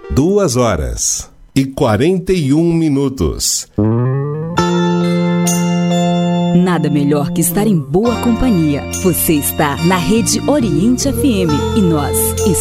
2h41. Nada melhor que estar em boa companhia. Você está na Rede Oriente FM e nós